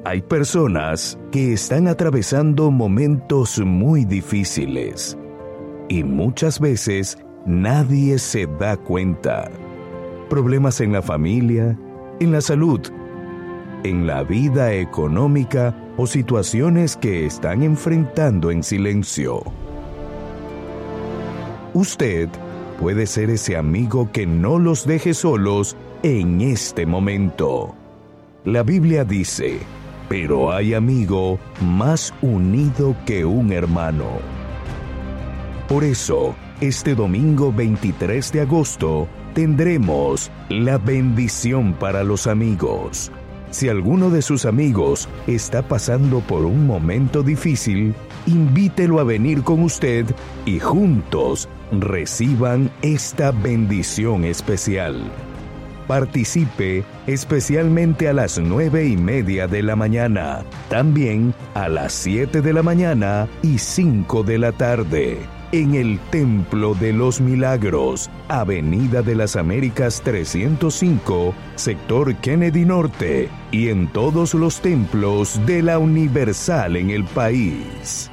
Hay personas que están atravesando momentos muy difíciles y muchas veces nadie se da cuenta. Problemas en la familia, en la salud, en la vida económica o situaciones que están enfrentando en silencio. Usted puede ser ese amigo que no los deje solos en este momento. La Biblia dice: pero hay amigo más unido que un hermano. Por eso, este domingo 23 de agosto, tendremos la bendición para los amigos. Si alguno de sus amigos está pasando por un momento difícil, invítelo a venir con usted y juntos reciban esta bendición especial. Participe especialmente a las 9:30 de la mañana, también a las 7 de la mañana y 5 de la tarde, en el Templo de los Milagros, Avenida de las Américas 305, sector Kennedy Norte, y en todos los templos de la Universal en el país.